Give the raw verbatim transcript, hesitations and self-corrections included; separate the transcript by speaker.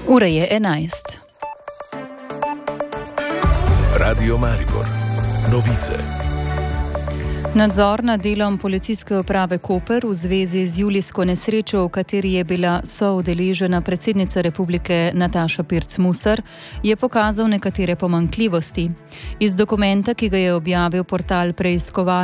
Speaker 1: Ura je enajst.
Speaker 2: Radio Maribor. Novice.
Speaker 1: Nadzor nad delom policijske uprave Koper v zvezi z julijsko nesrečo, v kateri je bila soudeležena predsednica republike Nataša Pirc Musar, je pokazal nekatere pomanjkljivosti. Iz dokumenta, ki ga je objavil portal preiskovalnega